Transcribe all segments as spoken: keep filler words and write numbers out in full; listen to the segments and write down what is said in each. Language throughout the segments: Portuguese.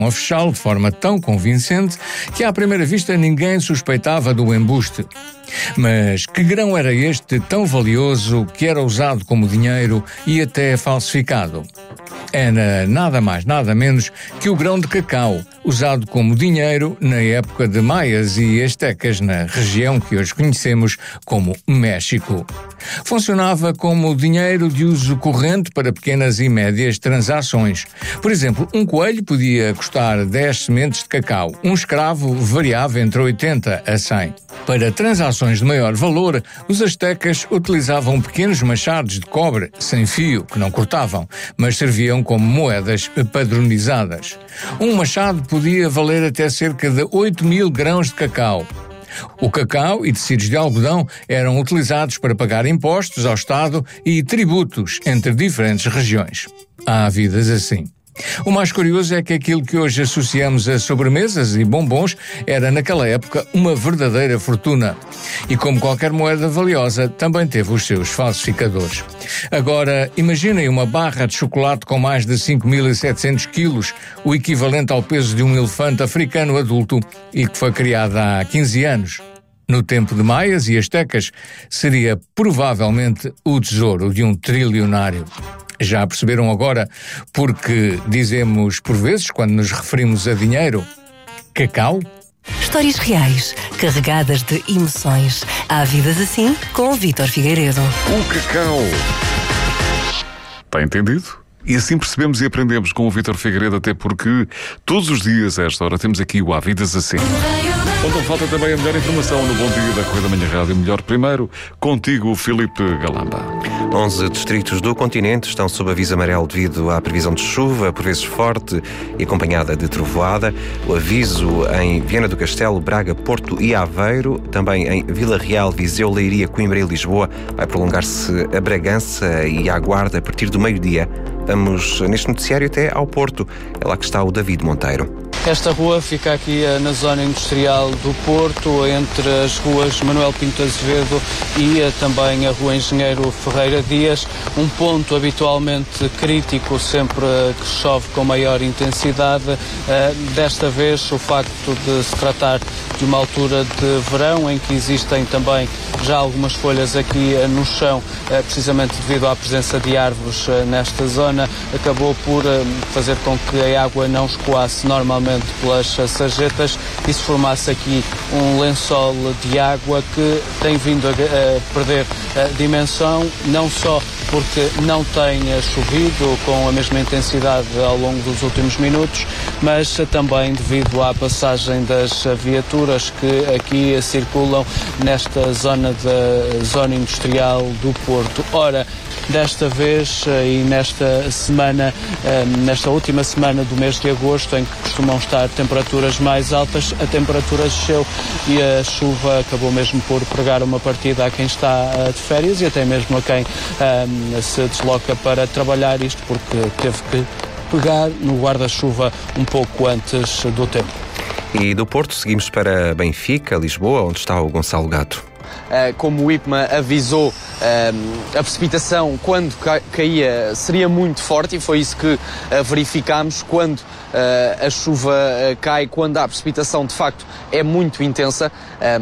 a fechá-lo de forma tão convincente que à primeira vista ninguém suspeitava do embuste. Mas que grão era este tão valioso que era usado como dinheiro e até falsificado? Era nada mais, nada menos que o grão de cacau, usado como dinheiro na época de maias e astecas na região que hoje conhecemos como México. Funcionava como dinheiro de uso corrente para pequenas e médias transações. Por exemplo, um coelho podia custar dez sementes de cacau, um escravo variava entre oitenta a cem. Para transações de maior valor, os astecas utilizavam pequenos machados de cobre sem fio, que não cortavam, mas serviam como moedas padronizadas. Um machado podia valer até cerca de oito mil grãos de cacau. O cacau e tecidos de algodão eram utilizados para pagar impostos ao Estado e tributos entre diferentes regiões. Há vidas assim. O mais curioso é que aquilo que hoje associamos a sobremesas e bombons era naquela época uma verdadeira fortuna. E como qualquer moeda valiosa, também teve os seus falsificadores. Agora, imaginem uma barra de chocolate com mais de cinco mil e setecentos quilos, o equivalente ao peso de um elefante africano adulto e que foi criada há quinze anos. No tempo de maias e astecas, seria provavelmente o tesouro de um trilionário. Já perceberam agora porque dizemos por vezes, quando nos referimos a dinheiro, cacau? Histórias reais, carregadas de emoções. Há vidas assim com o Vítor Figueiredo. O cacau. Está entendido? E assim percebemos e aprendemos com o Vítor Figueiredo, até porque todos os dias a esta hora temos aqui o Há Vidas Assim. Onde não falta também a melhor informação no Bom Dia da Correia da Manhã Rádio. Melhor primeiro, contigo, Filipe Galamba. onze distritos do continente estão sob aviso amarelo devido à previsão de chuva, por vezes forte e acompanhada de trovoada. O aviso em Viana do Castelo, Braga, Porto e Aveiro, também em Vila Real, Viseu, Leiria, Coimbra e Lisboa, vai prolongar-se a Bragança e a Guarda a partir do meio-dia. Vamos neste noticiário até ao Porto. É lá que está o David Monteiro. Esta rua fica aqui na zona industrial do Porto, entre as ruas Manuel Pinto Azevedo e também a rua Engenheiro Ferreira Dias, um ponto habitualmente crítico sempre que chove com maior intensidade. Desta vez, o facto de se tratar de uma altura de verão em que existem também já algumas folhas aqui no chão, precisamente devido à presença de árvores nesta zona, acabou por fazer com que a água não escoasse normalmente pelas sarjetas e se formasse aqui um lençol de água que tem vindo a, a perder a dimensão, não só porque não tem chovido com a mesma intensidade ao longo dos últimos minutos, mas também devido à passagem das viaturas que aqui circulam nesta zona da zona industrial do Porto. Ora, desta vez e nesta semana, nesta última semana do mês de agosto, em que costumam estar temperaturas mais altas, a temperatura desceu e a chuva acabou mesmo por pregar uma partida a quem está de férias e até mesmo a quem um, se desloca para trabalhar, isto porque teve que pegar no guarda-chuva um pouco antes do tempo. E do Porto seguimos para Benfica, Lisboa, onde está o Gonçalo Gato. Como o IPMA avisou, a precipitação quando caía seria muito forte e foi isso que verificámos quando a chuva cai, quando a precipitação de facto é muito intensa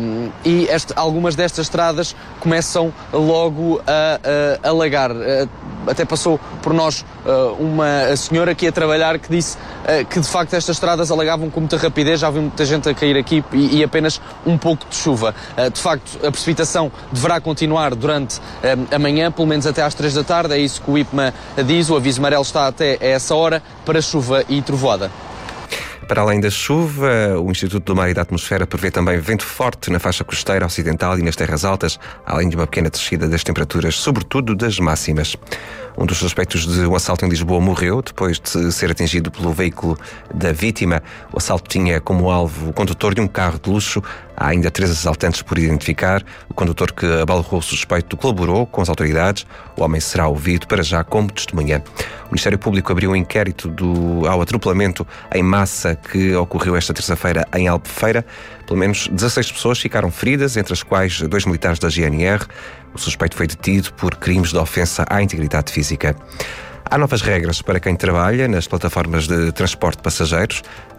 e este, algumas destas estradas começam logo a, a, a alagar. Até passou por nós uma senhora aqui a trabalhar que disse que de facto estas estradas alagavam com muita rapidez, já vi muita gente a cair aqui e, e apenas um pouco de chuva. De facto, a precipitação deverá continuar durante amanhã, pelo menos até às três da tarde, é isso que o IPMA diz, o aviso amarelo está até essa hora para chuva e trovoada. Para além da chuva, o Instituto do Mar e da Atmosfera prevê também vento forte na faixa costeira ocidental e nas terras altas, além de uma pequena descida das temperaturas, sobretudo das máximas. Um dos suspeitos de um assalto em Lisboa morreu depois de ser atingido pelo veículo da vítima. O assalto tinha como alvo o condutor de um carro de luxo. Há ainda três assaltantes por identificar. O condutor que abalroou o suspeito colaborou com as autoridades. O homem será ouvido para já como testemunha. O Ministério Público abriu um inquérito do, ao atropelamento em massa que ocorreu esta terça-feira em Albufeira. Pelo menos dezasseis pessoas ficaram feridas, entre as quais dois militares da G N R. O suspeito foi detido por crimes de ofensa à integridade física. Há novas regras para quem trabalha nas plataformas de transporte de passageiros.